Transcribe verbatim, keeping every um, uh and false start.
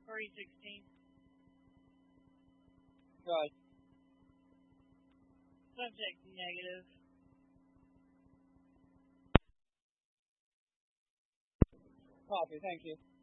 three sixteen. Right. Subject negative. Copy, thank you.